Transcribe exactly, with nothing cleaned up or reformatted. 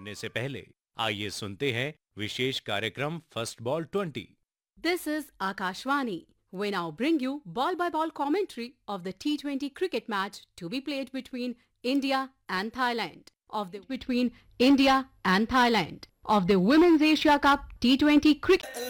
सुनने से पहले आइए सुनते हैं विशेष कार्यक्रम first ball twenty. This is Akashvani. We now bring you ball-by-ball commentary of the T twenty cricket match to be played between India and Thailand. Of the between India and Thailand of the Women's Asia Cup T twenty cricket.